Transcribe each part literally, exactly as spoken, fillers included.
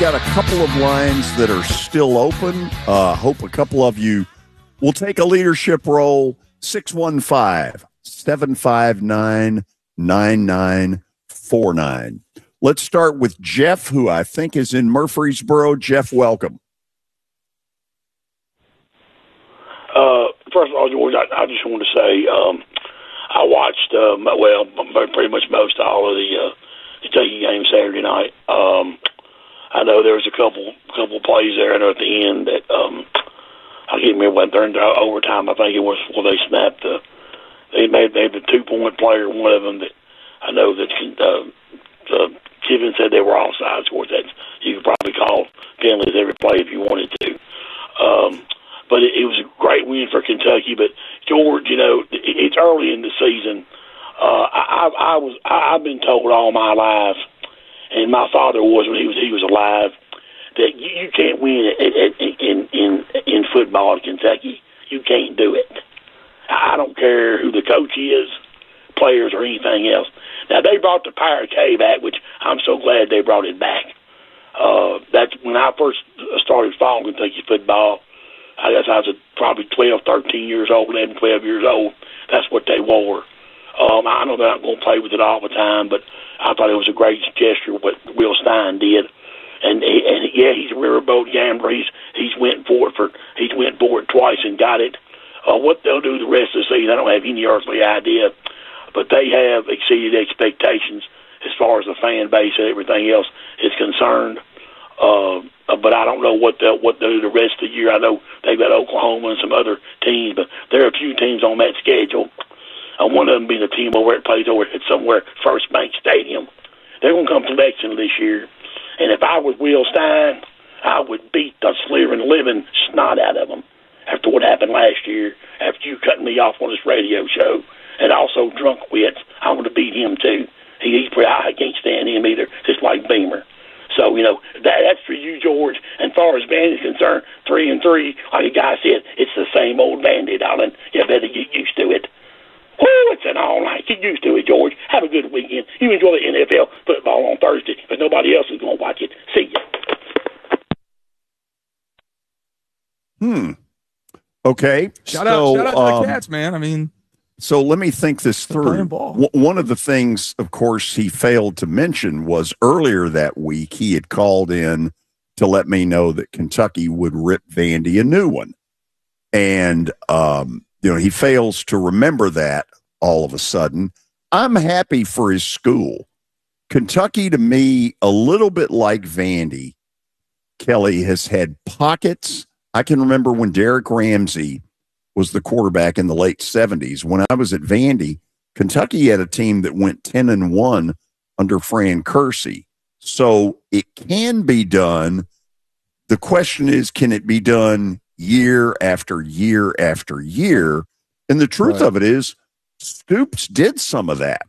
got a couple of lines that are still open. Uh, hope a couple of you will take a leadership role. six one five, seven five nine, nine nine four nine. Let's start with Jeff, who I think is in Murfreesboro. Jeff, welcome. Uh, first of all, George, I, I just want to say um, I watched, uh, well, pretty much most all of the uh, Kentucky game Saturday night. Um, I know there was a couple couple plays there at the end that um, I can't remember when they're in overtime. I think it was where they snapped the they made they the two point player. One of them that I know that uh, uh, Kiffin said they were offsides. Of course, that's you could probably call penalties every play if you wanted to. Um, but it, it was a great win for Kentucky. But George, you know, it, it's early in the season. Uh, I, I, I was I, I've been told all my life. And my father was when he was he was alive that you, you can't win in, in in in football in Kentucky. You can't do it. I don't care who the coach is, players or anything else. Now they brought the Pirate K back, which I'm so glad they brought it back. Uh, that's when I first started following Kentucky football. I guess I was probably twelve, thirteen years old, eleven, twelve years old. That's what they wore. Um, I know they're not going to play with it all the time, but I thought it was a great gesture what Will Stein did. And, he, and yeah, he's a riverboat gambler. He's he's went for it for he's went for it twice and got it. Uh, what they'll do the rest of the season, I don't have any earthly idea, but they have exceeded expectations as far as the fan base and everything else is concerned. Uh, but I don't know what they'll what they'll do the rest of the year. I know they've got Oklahoma and some other teams, but there are a few teams on that schedule. Uh, one of them being a team over it plays over at somewhere First Bank Stadium. They're going to come to Lexington this year, and if I was Will Stein, I would beat the slivering living snot out of them after what happened last year. After you cut me off on this radio show, and also Drunk Wits, I want to beat him too. He, he's pretty, I can't stand him either, just like Beamer. So you know that that's for you, George. And as far as Vandy's concerned, three and three, like a guy said, it's the same old Vandy, darling. You better get used to it. Oh, it's an all night. Get used to it, George. Have a good weekend. You enjoy the N F L football on Thursday, but nobody else is going to watch it. See ya. Hmm. Okay. Shout so, out, shout out um, to the Cats, man. I mean, so let me think this through. playing ball. W- one of the things, of course, he failed to mention was earlier that week he had called in to let me know that Kentucky would rip Vandy a new one, and um. You know, he fails to remember that all of a sudden. I'm happy for his school. Kentucky, to me, a little bit like Vandy, Kelly, has had pockets. I can remember when Derek Ramsey was the quarterback in the late seventies. When I was at Vandy, Kentucky had a team that went ten and one under Fran Kersey. So it can be done. The question is, can it be done year after year after year? And the truth Right. of it is, Stoops did some of that.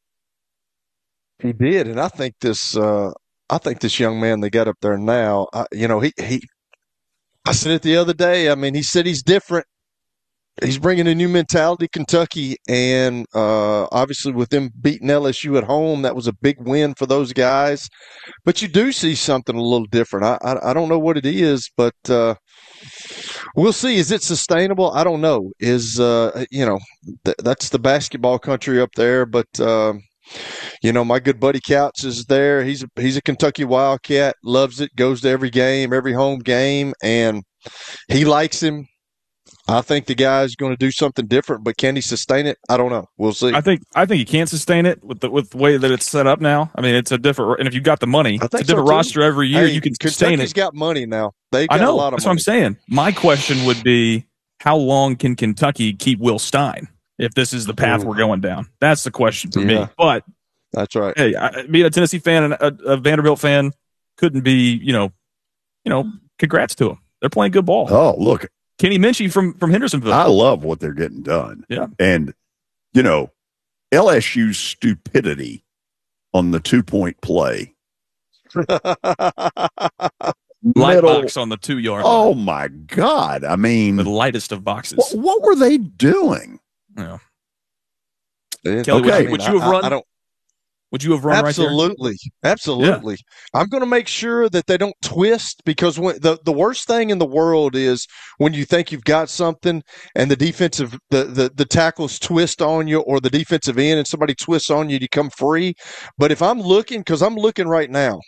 He did, and I think this. Uh, I think this young man they got up there now. Uh, you know, he he. I said it the other day. I mean, he said he's different. He's bringing a new mentality to Kentucky, and uh, obviously with them beating L S U at home, that was a big win for those guys. But you do see something a little different. I I, I don't know what it is, but. Uh, We'll see. Is it sustainable? I don't know. Is, uh, you know, th- that's the basketball country up there. But, um, you know, my good buddy Couch is there. He's a, he's a Kentucky Wildcat, loves it, goes to every game, every home game, and he likes him. I think the guy's going to do something different, but can he sustain it? I don't know. We'll see. I think I think he can't sustain it with the with the way that it's set up now. I mean, it's a different, and if you've got the money, I it's a think different so, too. roster every year. Hey, You can sustain Kentucky's it. got money now. They got I know. a lot of That's money. what I'm saying. My question would be, how long can Kentucky keep Will Stein if this is the path Ooh. we're going down? That's the question for Yeah. me. But That's right. hey, I, being a Tennessee fan and a, a Vanderbilt fan couldn't be, you know, you know, congrats to them. They're playing good ball. Oh, look, Kenny Minchie from from Hendersonville. I love what they're getting done. Yeah. And, you know, L S U's stupidity on the two-point play. Light middle- box on the two yard Oh, line. my God. I mean, The lightest of boxes. what, what were they doing? Yeah. Yeah. Kelly, Okay. would, you, would you have I- run? I don't. Would you have run Absolutely. right there? Absolutely. Yeah. I'm going to make sure that they don't twist, because when, the, the worst thing in the world is when you think you've got something and the defensive, the, the, the tackles twist on you, or the defensive end and somebody twists on you, you come free. But if I'm looking, because I'm looking right now,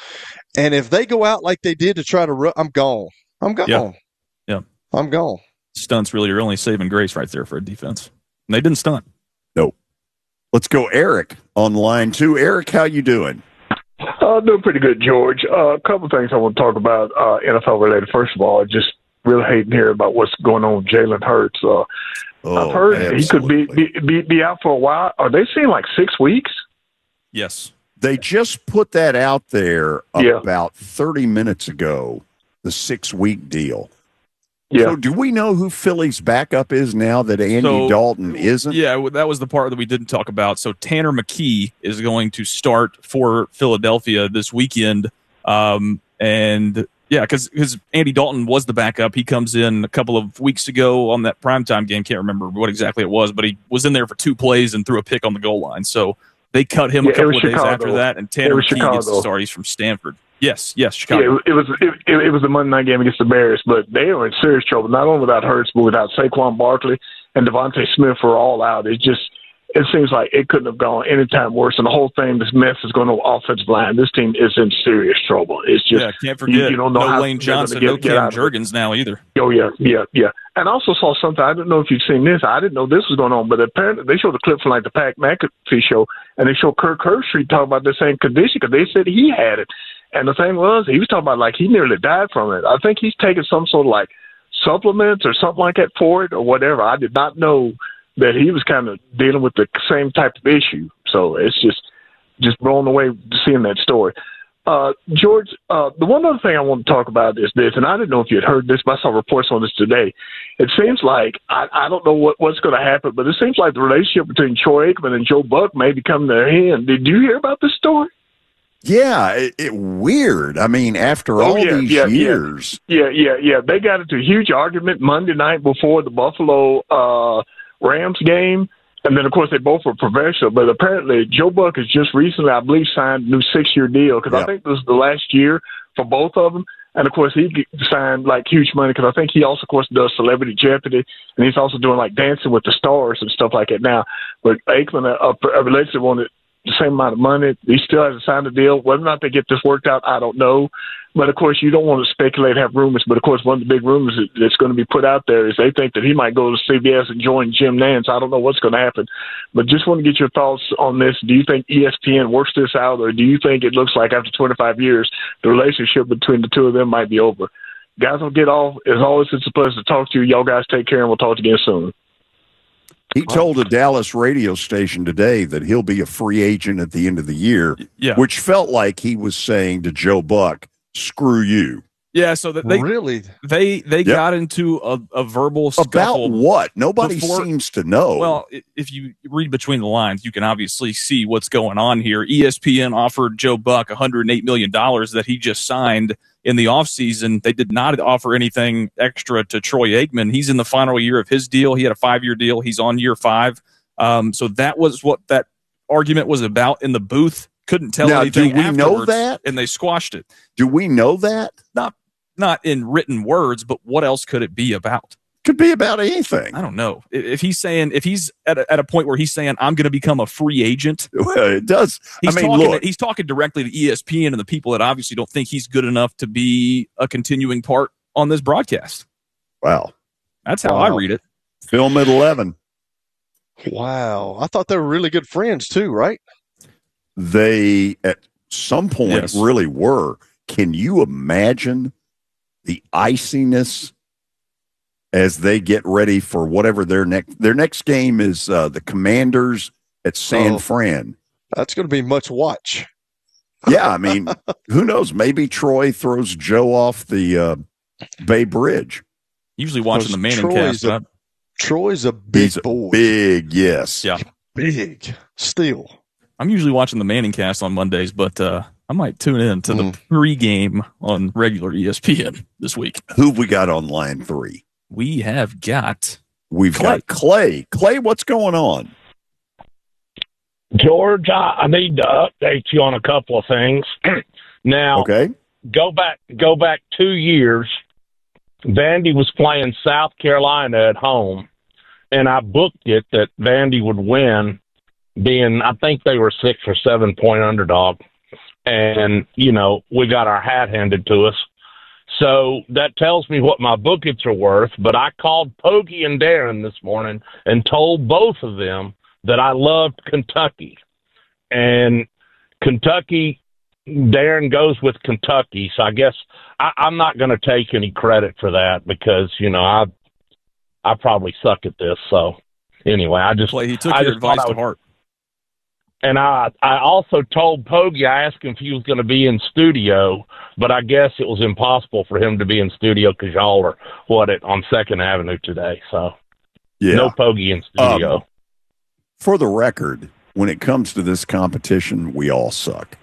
and if they go out like they did to try to run, I'm gone. I'm gone. Yeah. yeah. I'm gone. Stunts really your only saving grace right there for a defense. And they didn't stunt. Nope. Let's go, Eric, on line two. Eric, how you doing? Uh, doing pretty good, George. Uh, a couple of things I want to talk about, uh, N F L related. First of all, I just really hate to hear about what's going on with Jalen Hurts. Uh, oh, I've heard absolutely. he could be, be be be out for a while. Are they saying like six weeks? Yes. They just put that out there yeah. about thirty minutes ago, the six-week deal. Yeah. So do we know who Philly's backup is now that Andy so, Dalton isn't? Yeah, that was the part that we didn't talk about. So Tanner McKee is going to start for Philadelphia this weekend. Um, and, yeah, because Andy Dalton was the backup. He comes in a couple of weeks ago on that primetime game. Can't remember what exactly it was, but he was in there for two plays and threw a pick on the goal line. So they cut him yeah, a couple of Chicago. days after that, and Tanner McKee Chicago. gets to start. He's from Stanford. Yes, yes, Chicago. Yeah, it was it, it was the Monday night game against the Bears, but they were in serious trouble. Not only without Hurts, but without Saquon Barkley and Devontae Smith were all out. It just it seems like it couldn't have gone any time worse. And the whole thing, this mess is going to offensive line. This team is in serious trouble. It's just yeah, can't forget. You, you don't know no how Lane Johnson, get, no Cam get Jurgens now either. Oh yeah, yeah, yeah. And I also saw something. I don't know if you've seen this. I didn't know this was going on, but apparently they showed a clip from like the Pat McAfee show, and they showed Kirk Herbstreit talking about the same condition because they said he had it. And the thing was, he was talking about like he nearly died from it. I think he's taking some sort of like supplements or something like that for it or whatever. I did not know that he was kind of dealing with the same type of issue. So it's just just blown away seeing that story. Uh, George, uh, the one other thing I want to talk about is this, and I didn't know if you had heard this, but I saw reports on this today. It seems like, I, I don't know what, what's going to happen, but it seems like the relationship between Troy Aikman and Joe Buck may be coming to an end. Did you hear about this story? Yeah, it, it weird. I mean, after oh, all yeah, these yeah, years. Yeah, yeah, yeah. They got into a huge argument Monday night before the Buffalo uh, Rams game. And then, of course, they both were professional. But apparently, Joe Buck has just recently, I believe, signed a new six-year deal because yeah. I think this is the last year for both of them. And, of course, he signed, like, huge money because I think he also, of course, does Celebrity Jeopardy. And he's also doing, like, Dancing with the Stars and stuff like that now. But Aikman, a, a relationship wanted the same amount of money. He still hasn't signed a deal. Whether or not they get this worked out, I don't know. But, of course, you don't want to speculate, have rumors. But, of course, one of the big rumors that's going to be put out there is they think that he might go to C B S and join Jim Nantz. I don't know what's going to happen. But just want to get your thoughts on this. Do you think E S P N works this out, or do you think it looks like after twenty-five years the relationship between the two of them might be over? Guys, don't get off. As always, it's a pleasure to talk to you. Y'all guys take care, and we'll talk again soon. He told a Dallas radio station today that he'll be a free agent at the end of the year, yeah. which felt like he was saying to Joe Buck, screw you. Yeah, so that they really they they yep. got into a, a verbal scuffle. About what? Nobody before, seems to know. Well, if you read between the lines, you can obviously see what's going on here. E S P N offered Joe Buck one hundred eight million dollars that he just signed in the offseason. They did not offer anything extra to Troy Aikman. He's in the final year of his deal. He had a five-year deal. He's on year five. Um, so that was what that argument was about in the booth. Couldn't tell now, anything do we afterwards, know that? And they squashed it. Do we know that? Not not in written words, but what else could it be about? Could be about anything. I don't know. If he's saying, if he's at a, at a point where he's saying, I'm going to become a free agent. Well, it does. He's, I mean, talking, look, he's talking directly to E S P N and the people that obviously don't think he's good enough to be a continuing part on this broadcast. Wow. That's how wow. I read it. Film at eleven. Wow. I thought they were really good friends too, right? They, at some point, yes. really were. Can you imagine the iciness as they get ready for whatever their next their next game is? Uh, the Commanders at San oh, Fran. That's going to be much watch. Yeah, I mean, who knows? Maybe Troy throws Joe off the uh, Bay Bridge. Usually watching the Manning Troy's cast. A, Troy's a big He's a boy. Big, yes. Yeah. Big. Still. I'm usually watching the Manning cast on Mondays, but uh, I might tune in to Mm. the pregame on regular E S P N this week. Who have we got on line three? We have got We've Clay. got Clay. Clay, what's going on? George, I, I need to update you on a couple of things. Now, Okay. go back go back two years. Vandy was playing South Carolina at home, and I booked it that Vandy would win, being I think they were six or seven point underdog, and you know we got our hat handed to us. So that tells me what my bookings are worth. But I called Poggy and Darren this morning and told both of them that I loved Kentucky, and Kentucky. Darren goes with Kentucky, so I guess I, I'm not going to take any credit for that because you know I I probably suck at this. So anyway, I just Clay, he took I your just advice thought I to would- heart. And I I also told Poggy, I asked him if he was going to be in studio, but I guess it was impossible for him to be in studio because y'all are what it on Second Avenue today. So Yeah. no Poggy in studio. Um, For the record, when it comes to this competition, we all suck.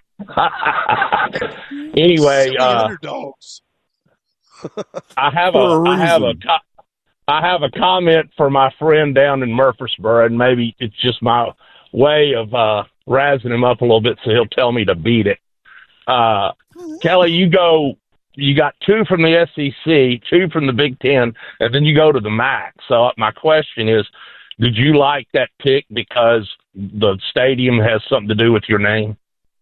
Anyway, Silly uh, underdogs. I have For a, a I have a reason. co- I have a comment for my friend down in Murfreesboro, and maybe it's just my way of uh, razzing him up a little bit, so he'll tell me to beat it. Uh, Kelly, you go. You got two from the S E C, two from the Big Ten, and then you go to the M A C. So my question is, did you like that pick because the stadium has something to do with your name?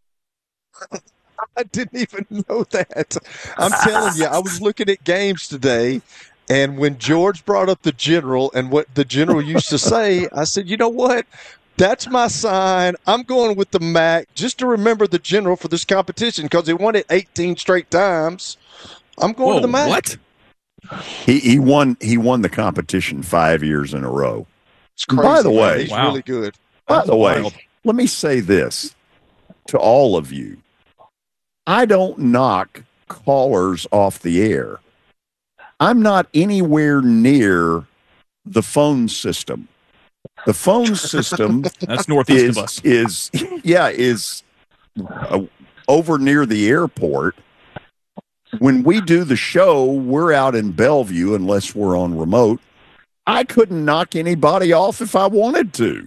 I didn't even know that. I'm telling you, I was looking at games today, and when George brought up the general and what the general used to say, I said, you know what? That's my sign. I'm going with the M A C just to remember the general for this competition because he won it eighteen straight times. I'm going Whoa, to the M A C. what? He he won he won the competition five years in a row. It's crazy. By the man. way- he's Wow. really good. By That's the way, wild. let me say this to all of you. I don't knock callers off the air. I'm not anywhere near the phone system. The phone system That's northeast is of us. is yeah is uh, over near the airport. When we do the show, we're out in Bellevue unless we're on remote. I couldn't knock anybody off if I wanted to.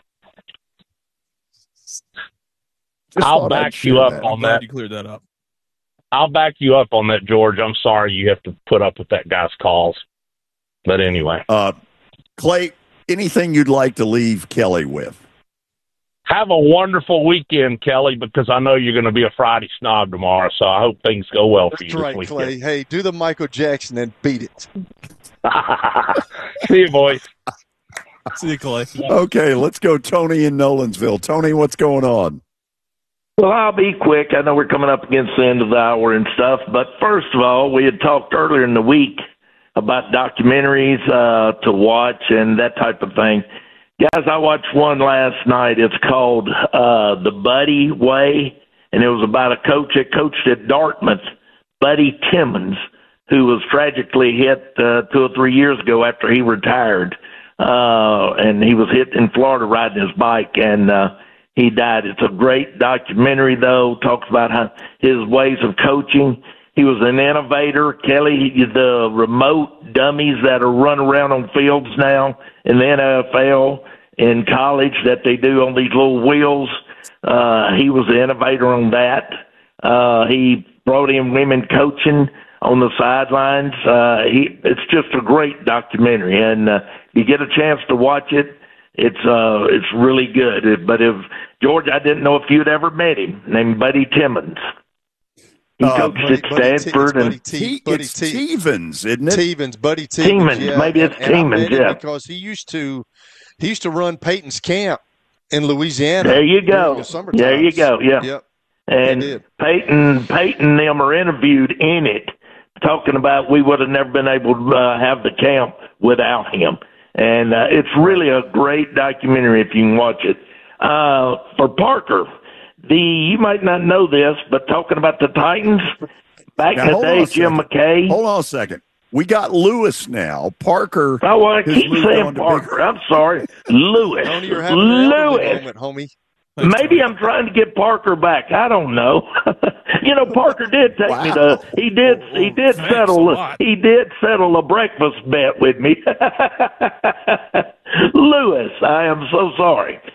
Just I'll thought I'd back share you up that. on I'm glad that. you cleared that up. I'll back you up on that, George. I'm sorry you have to put up with that guy's calls. But anyway, Uh, Clay, anything you'd like to leave Kelly with? have a wonderful weekend, Kelly, because I know you're going to be a Friday snob tomorrow, so I hope things go well for That's you right, this Clay. weekend. Hey, do the Michael Jackson and beat it. See you, boys. See you, Clay. Okay, let's go Tony in Nolensville. Tony, what's going on? Well, I'll be quick. I know we're coming up against the end of the hour and stuff, but first of all, we had talked earlier in the week about documentaries uh, to watch and that type of thing. Guys, I watched one last night. It's called uh, The Buddy Way, and it was about a coach that coached at Dartmouth, Buddy Timmons, who was tragically hit uh, two or three years ago after he retired. Uh, and he was hit in Florida riding his bike, and uh, he died. It's a great documentary, though. Talks about how his ways of coaching. He was an innovator. Kelly, the remote dummies that are run around on fields now in the N F L, in college, that they do on these little wheels. Uh, he was the innovator on that. Uh, he brought in women coaching on the sidelines. Uh, he, it's just a great documentary, and uh, you get a chance to watch it. It's uh, it's really good. But if George, I didn't know if you'd ever met him, named Buddy Timmons. He Uh, coached Buddy, at Buddy T- it's Stanford, Buddy and T, T- Buddy it's T, Stevens, isn't it? Tevens, Buddy Tevens. Timmons, Yeah. maybe it's and, and I Timmons, met him yeah. because he used to he used to run Peyton's camp in Louisiana. there you during go. the summer There you times. go. Yeah. Yep. And They did. Peyton, Peyton, and them are interviewed in it, talking about we would have never been able to uh, have the camp without him. And uh, it's really a great documentary if you can watch it. Uh, for Parker, the you might not know this, but talking about the Titans back Now, in the hold on day, a Jim second. McKay. Hold on a second. We got Lewis now. Parker. Oh, well, I has keep moved saying on to Parker. big- I'm sorry, Lewis. Tony, you're having an elderly Lewis. moment, homie. Maybe I'm trying to get Parker back. I don't know. You know, Parker did take me Wow. to. He did. He did Thanks a settle. lot. He did settle a breakfast bet with me. Lewis, I am so sorry.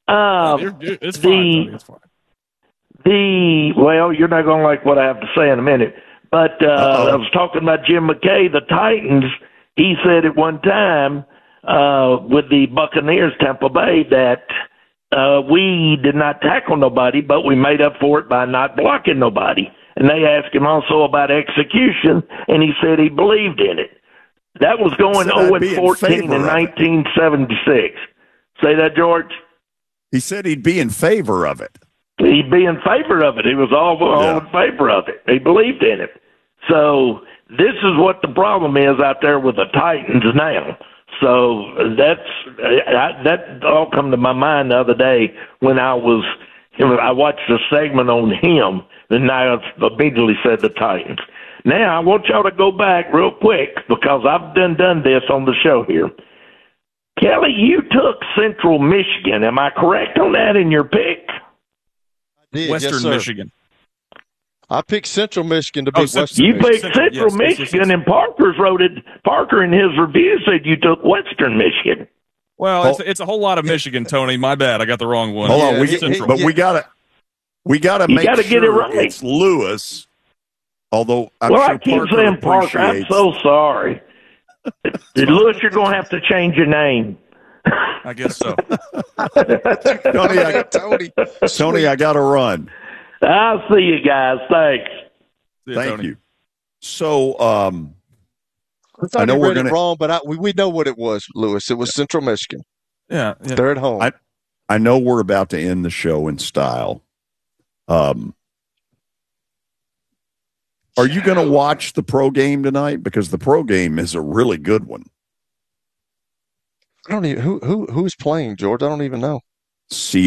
Um, You're- you're- it's the- fine, Tony. It's fine. The well, you're not going to like what I have to say in a minute. But uh, Uh-oh. I was talking about Jim McKay, the Titans. He said at one time uh, with the Buccaneers, Tampa Bay, that uh, we did not tackle nobody, but we made up for it by not blocking nobody. And they asked him also about execution, and he said he believed in it. That was going Said oh I'd be and in fourteen favor in of it. nineteen seventy-six. Say that, George? He said he'd be in favor of it. He'd be in favor of it. He was all, all Yeah. in favor of it. He believed in it. So this is what the problem is out there with the Titans now. So that's I, that all come to my mind the other day when I was I watched a segment on him, and I immediately said the Titans. Now I want y'all to go back real quick because I've done done this on the show here. Kelly, you took Central Michigan. Am I correct on that in your pick? Did, Western yes, sir. Michigan. I picked Central Michigan to Oh, beat Cent- Western You Michigan. picked Central, Central yes, yes, yes, Michigan, yes. and Parker's wrote it. Parker in his review said you took Western Michigan. Well, it's, it's a whole lot of Michigan, Tony. My bad. I got the wrong one. Hold Yeah, on, we, he- Central. but yeah. we gotta we gotta You make gotta sure get it right. it's Lewis. Although I'm well, sure I keep Parker saying Parker. I'm appreciates- so sorry. Lewis, you're going to have to change your name. I guess so. Tony, I, Tony, Tony, I got to run. I'll see you guys. Thanks. See ya, Thank Tony. you. So, um, I thought I know he we're read gonna- it wrong, but I, we, we know what it was, Lewis. It was Central Michigan. Yeah. yeah. They're at home. I- I know we're about to end the show in style. Um, are you going to watch the pro game tonight? Because the pro game is a really good one. I don't even who who who's playing, George. I don't even know. See